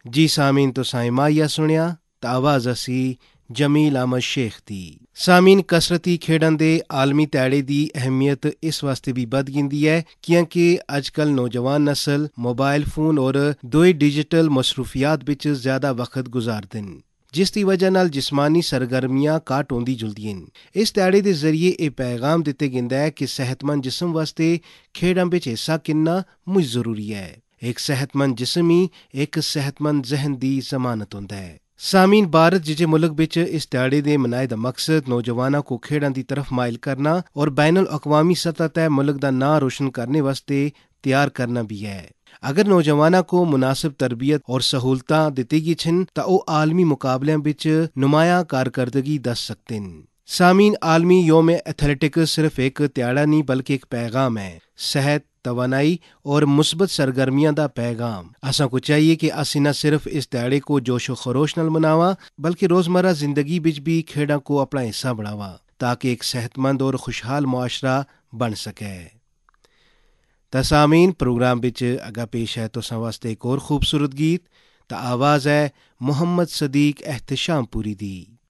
जी सामीन तुसां माहिया सुनिया ਤਾਂ ਆਵਾਜ਼ ਅਸੀਂ ਜਮੀਲ ਅਹਿਮਦ ਸ਼ੇਖ ਦੀ। ਸਾਮੀਨ, ਕਸਰਤੀ ਖੇਡਾਂ ਦੇ ਆਲਮੀ ਦਿਹਾੜੇ ਦੀ ਅਹਿਮੀਅਤ ਇਸ ਵਾਸਤੇ ਵੀ ਵੱਧ ਗਈ ਹੈ ਕਿਉਂਕਿ ਅੱਜਕੱਲ ਨੌਜਵਾਨ ਨਸਲ ਮੋਬਾਈਲ ਫੋਨ ਔਰ ਦੋਏ ਡਿਜੀਟਲ ਮਸਰੂਫੀਆਤ ਵਿੱਚ ਜ਼ਿਆਦਾ ਵਕਤ ਗੁਜ਼ਾਰਦੇ ਨੇ, ਜਿਸ ਦੀ ਵਜ੍ਹਾ ਨਾਲ ਜਿਸਮਾਨੀ ਸਰਗਰਮੀਆਂ ਘੱਟ ਹੁੰਦੀ ਜੁਲਦੀਆਂ ਨੇ। ਇਸ ਦਿਹਾੜੇ ਦੇ ਜ਼ਰੀਏ ਇਹ ਪੈਗਾਮ ਦਿੱਤੇ ਜਾਂਦਾ ਹੈ ਕਿ ਸਿਹਤਮੰਦ ਜਿਸਮ ਵਾਸਤੇ ਖੇਡਾਂ ਵਿੱਚ ਹਿੱਸਾ ਕਿੰਨਾ ਮੁੱਖ ਜ਼ਰੂਰੀ ਹੈ। ਇੱਕ ਸਿਹਤਮੰਦ ਜਿਸਮ ਹੀ ਇੱਕ ਸਿਹਤਮੰਦ ਜ਼ਹਿਨ ਦੀ ਜ਼ਮਾਨਤ ਹੁੰਦਾ ਹੈ। ਸਾਮੀਨ, ਭਾਰਤ ਜਿਹੇ ਮੁਲਕ ਵਿੱਚ ਇਸ ਦਿਹਾੜੇ ਦੇ ਮਨਾਏ ਦਾ ਮਕਸਦ ਨੌਜਵਾਨਾਂ को खेड़ां की तरफ माइल करना और बैनुल अक़वामी सतह तय मुल्क का नाम रोशन करने वास्ते तैयार करना भी है। अगर नौजवानों को मुनासिब तरबियत और सहूलतां दित्ती गई छन तो वह आलमी मुकाबलों विच नुमाया कारकर्दगी दस सकते हैं। सामीन, आलमी योम एथलेटिक्स सिर्फ एक त्याड़ा नहीं बल्कि एक पैगाम है। सेहत, तवानाई और मुस्बत सरगर्मियां दा पैगाम। असां को चाहिए कि असी न सिर्फ इस दिहाड़े को जोशो खरोश नाल मनावा बल्कि रोजमर्रा जिंदगी विच भी खेड़ां को अपना हिस्सा बनावा ताकि एक सेहतमंद और खुशहाल मुआशरा बन सके। तसामीन, प्रोग्राम विच अगा पेश है तुसां वास्ते एक और खूबसूरत गीत। ता आवाज़ है मोहम्मद सदीक एहतशामपुरी दी।